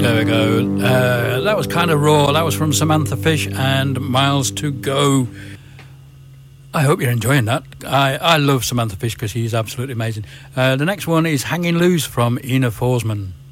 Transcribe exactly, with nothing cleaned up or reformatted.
there we go. Uh, that was kind of raw. That was from Samantha Fish and Miles to Go. I hope you're enjoying that. I, I love Samantha Fish because she's absolutely amazing. Uh, the next one is Hanging Loose from Ina Forsman.